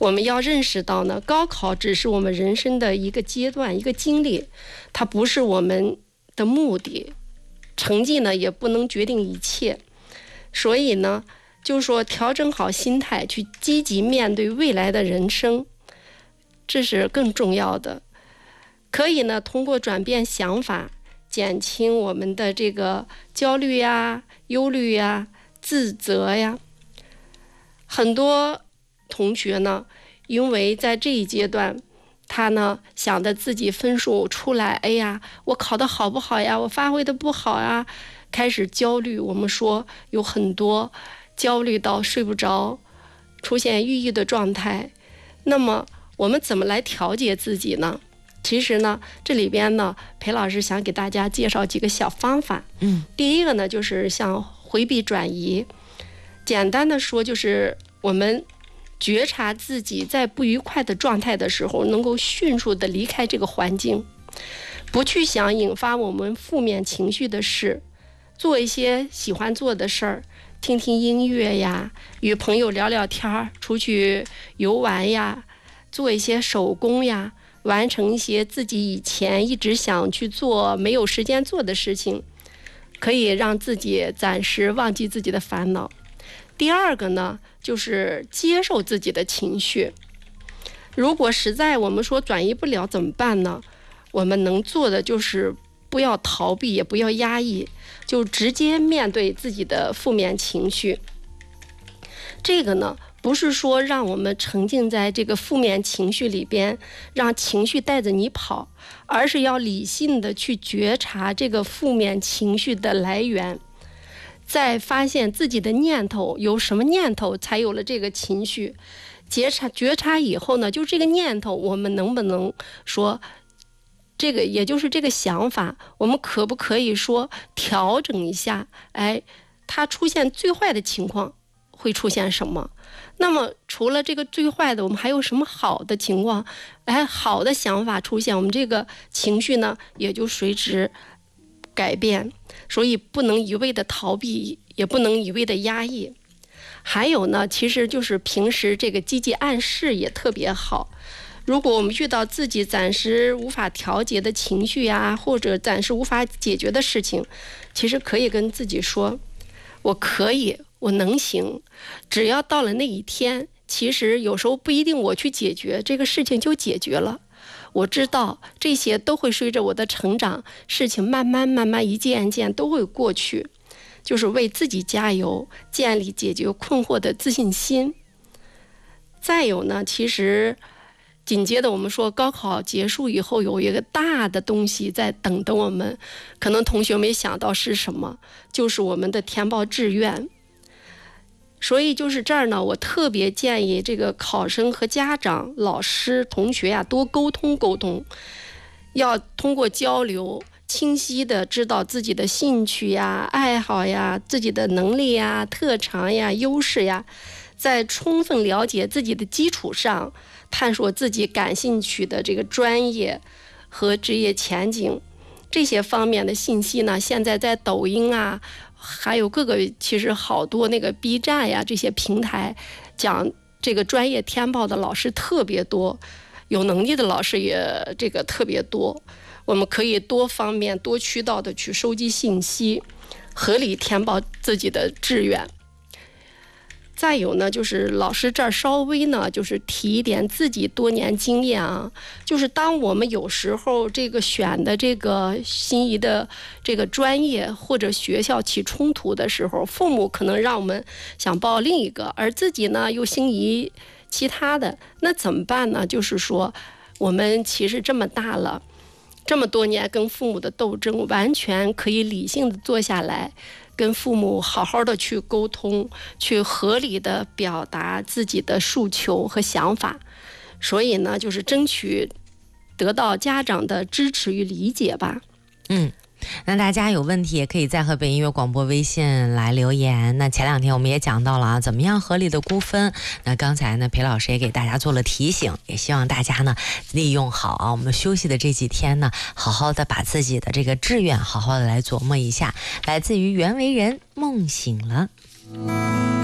我们要认识到呢，高考只是我们人生的一个阶段、一个经历，它不是我们的目的，成绩呢也不能决定一切。所以呢，就是说调整好心态，去积极面对未来的人生，这是更重要的。可以呢，通过转变想法，减轻我们的这个焦虑呀、忧虑呀、自责呀。很多同学呢，因为在这一阶段，他呢想着自己分数出来，哎呀，我考得好不好呀？我发挥得不好呀，开始焦虑。我们说有很多焦虑到睡不着，出现抑郁的状态。那么我们怎么来调节自己呢？其实呢，这里边呢，裴老师想给大家介绍几个小方法。第一个呢，就是像回避转移。简单的说，就是我们觉察自己在不愉快的状态的时候，能够迅速的离开这个环境，不去想引发我们负面情绪的事，做一些喜欢做的事儿，听听音乐呀，与朋友聊聊天，出去游玩呀，做一些手工呀，完成一些自己以前一直想去做没有时间做的事情，可以让自己暂时忘记自己的烦恼。第二个呢，就是接受自己的情绪。如果实在我们说转移不了怎么办呢？我们能做的就是不要逃避，也不要压抑，就直接面对自己的负面情绪。这个呢，不是说让我们沉浸在这个负面情绪里边，让情绪带着你跑，而是要理性的去觉察这个负面情绪的来源，再发现自己的念头，有什么念头才有了这个情绪。觉察以后呢，就这个念头，我们能不能说这个，也就是这个想法，我们可不可以说调整一下？哎，它出现最坏的情况会出现什么？那么除了这个最坏的，我们还有什么好的情况？哎，好的想法出现，我们这个情绪呢也就随之改变。所以不能一味的逃避，也不能一味的压抑。还有呢，其实就是平时这个积极暗示也特别好。如果我们遇到自己暂时无法调节的情绪呀，或者暂时无法解决的事情，其实可以跟自己说，我可以，我能行。只要到了那一天，其实有时候不一定我去解决这个事情就解决了。我知道这些都会随着我的成长，事情慢慢一件一件都会过去，就是为自己加油，建立解决困惑的自信心。再有呢，其实紧接着我们说高考结束以后有一个大的东西在等着我们，可能同学没想到是什么，就是我们的填报志愿。所以就是这儿呢，我特别建议这个考生和家长、老师、同学呀，多沟通沟通，要通过交流，清晰的知道自己的兴趣呀、爱好呀、自己的能力呀、特长呀、优势呀，在充分了解自己的基础上，探索自己感兴趣的这个专业和职业前景。这些方面的信息呢，现在在抖音啊，还有各个其实好多那个 B 站呀这些平台讲这个专业填报的老师特别多，有能力的老师也这个特别多。我们可以多方面多渠道的去收集信息，合理填报自己的志愿。再有呢，就是老师这儿稍微呢，就是提一点自己多年经验啊，就是当我们有时候这个选的这个心仪的这个专业或者学校起冲突的时候，父母可能让我们想报另一个，而自己呢又心仪其他的，那怎么办呢？就是说，我们其实这么大了，这么多年跟父母的斗争，完全可以理性的坐下来，跟父母好好的去沟通，去合理的表达自己的诉求和想法。所以呢，就是争取得到家长的支持与理解吧。 那大家有问题也可以在河北音乐广播微信来留言。那前两天我们也讲到了啊，怎么样合理的估分。那刚才呢，裴老师也给大家做了提醒，也希望大家呢利用好啊我们休息的这几天呢，好好的把自己的这个志愿好好的来琢磨一下。来自于袁惟仁，梦醒了。